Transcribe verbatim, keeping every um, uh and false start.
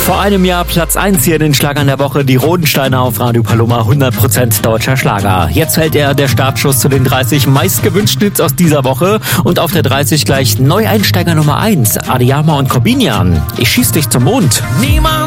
Vor einem Jahr Platz eins hier in den Schlagern der Woche, die Rodensteiner auf Radio Paloma, hundert Prozent deutscher Schlager. Jetzt fällt er der Startschuss zu den dreißig meistgewünschten Hits aus dieser Woche und auf der dreißig gleich Neueinsteiger Nummer eins, Adiyama und Corbinian. Ich schieß dich zum Mond. Niemand